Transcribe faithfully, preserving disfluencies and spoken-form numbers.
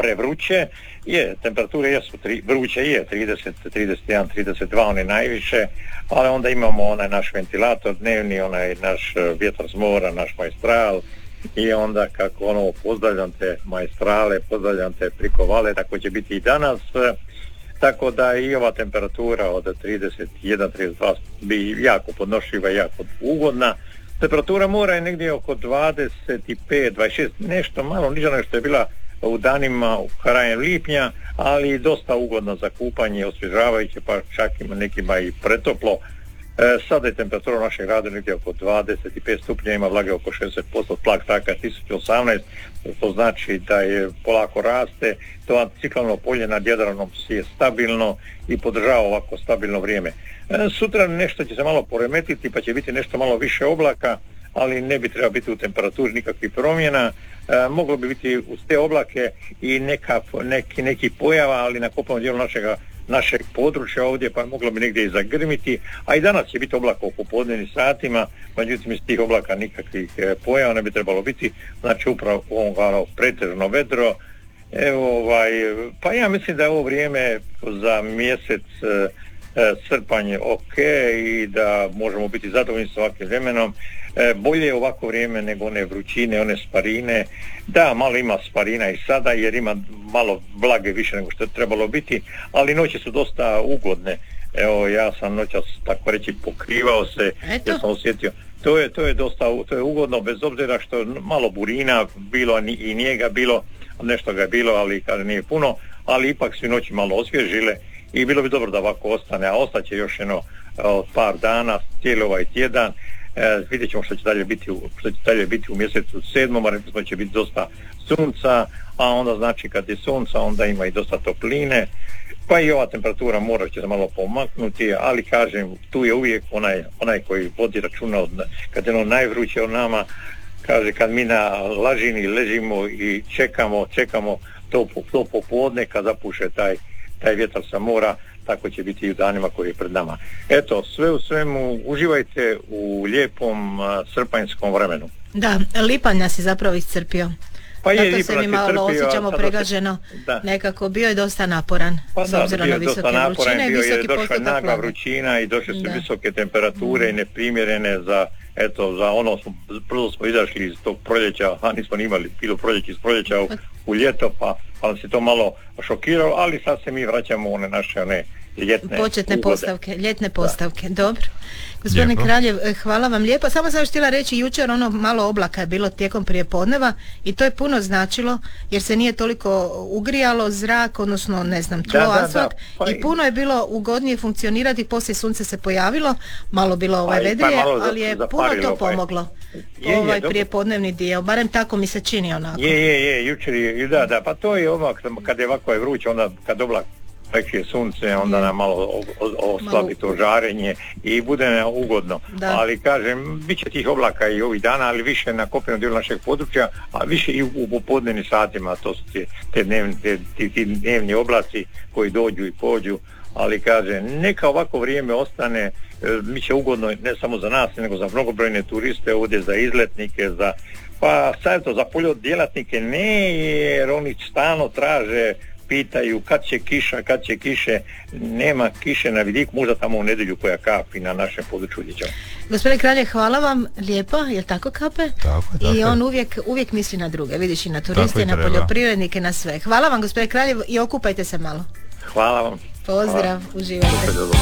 prevruće, je, temperature jesu, tri, vruće je, trideset, trideset jedan, trideset dva, one najviše, ali onda imamo onaj naš ventilator dnevni, onaj naš vjetar s mora, naš Maestral, i onda kako ono, pozdravljam te Maestrale, pozdravljam te priko vale, tako će biti i danas, tako da i ova temperatura od trideset jedan, trideset dva bi jako podnošljiva i jako ugodna. Temperatura mora je negdje oko dvadeset pet, dvadeset šest, nešto malo niža nego što je bila u danima u krajem lipnja, ali dosta ugodno za kupanje, osvježavajuće, pa čak ima nekima i pretoplo. E, sada je temperatura našeg grada negdje oko dvadeset pet stupnja, ima vlage oko šezdeset posto, tlak zraka tisuću osamnaest, to znači da je polako raste, to anticiklalno polje nad Jadranom je stabilno i podržava ovako stabilno vrijeme. E, sutra nešto će se malo poremetiti, pa će biti nešto malo više oblaka, ali ne bi trebalo biti u temperaturi nikakvih promjena. E, moglo bi biti uz te oblake i neka, neki, neki pojava, ali na kopnom dijelu našega našeg područja ovdje, pa moglo bi negdje i zagrmiti, a i danas će biti oblaka u popodnevnim satima, međutim iz tih oblaka nikakvih e, pojava ne bi trebalo biti, znači upravo u ovom ono, pretežno vedro. Evo, ovaj, pa ja mislim da je ovo vrijeme za mjesec e, e, srpanj ok i da možemo biti zadovoljni s ovakvim vremenom. E, bolje je ovako vrijeme nego one vrućine, one sparine. Da, malo ima sparina i sada jer ima malo vlage više nego što je trebalo biti, ali noći su dosta ugodne. Evo, ja sam noćas tako reći pokrivao se, Eto. ja sam osjetio. To je, to je dosta, to je ugodno, bez obzira što je malo burina bilo i njega bilo, nešto ga je bilo, ali kada nije puno, ali ipak su noći malo osvježile i bilo bi dobro da ovako ostane, a ostaće još jedno par dana, cijeli ovaj tjedan. E, vidjet ćemo što će dalje biti u, što će dalje biti u mjesecu sedmom, a rekli smo će biti dosta sunca, a onda znači kad je sunca onda ima i dosta topline, pa i ova temperatura mora će se malo pomaknuti, ali kažem, tu je uvijek onaj, onaj koji vodi računa od, kad je ono najvruće od nama, kaže kad mi na lažini ležimo i čekamo, čekamo to, to popodne kad zapuše taj, taj vjetar sa mora, tako će biti i u danima koji je pred nama. Eto, sve u svemu, uživajte u lijepom uh, srpanjskom vremenu. Da, lipanj nas je zapravo iscrpio. Pa je, zato se mi malo osjećamo pregaženo, se, nekako bio je dosta naporan, pa s da, obzirom na visoke naporan, vrućine i visoki došla je nagla vrućina i došle su da. visoke temperature mm. i neprimjerene za, eto, za ono, smo, prvo smo izašli iz tog proljeća, a nismo imali bilo proljeća iz proljeća u, u ljeto, pa, pa nas je to malo šokiralo, ali sad se mi vraćamo u one naše, one ljetne početne ugode. postavke, ljetne postavke, da. Dobro. Gospodine Kraljev, hvala vam lijepo. Samo sam još htjela reći, jučer ono malo oblaka je bilo tijekom prijepodneva i to je puno značilo jer se nije toliko ugrijalo zrak, odnosno ne znam, tlo, da, asfalt da, da. Pa i puno je bilo ugodnije funkcionirati, poslije sunce se pojavilo, malo bilo ovaj pa vedrije, pa ali je puno to pomoglo. Je, ovaj je, prijepodnevni dio, barem tako mi se čini onako. Je, je, je, jučer je, da, da, pa to je ovak, kad je ovako je vruće, onda kad oblak je sunce, onda nam malo oslabi to žarenje i bude nam ugodno. Da. Ali kažem, bit će tih oblaka i ovih dana, ali više na kopnenom dijelu našeg područja, a više i u popodnevnim satima, to su te, te dnevni, te, te dnevni oblaci koji dođu i pođu, ali kažem, neka ovako vrijeme ostane, mi će ugodno ne samo za nas, nego za mnogobrojne turiste ovdje, za izletnike, za pa sad to za poljodjelatnike ne, jer oni stalno traže, pitaju kad će kiša, kad će kiše, nema kiše na vidiku, možda tamo u nedjelju koja kapi na našem području Liđa. Gospodine Kralje, hvala vam lijepo, je li tako Kape? Tako, tako. I on uvijek, uvijek misli na druge, vidiš i na turiste, na poljoprivrednike, na sve. Hvala vam gospodine Kralje i okupajte se malo. Hvala vam. Pozdrav, hvala. Uživajte.